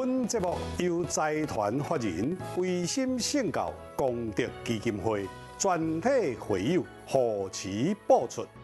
本节目由财团法人维新圣教功德基金会全体会友扶持播出。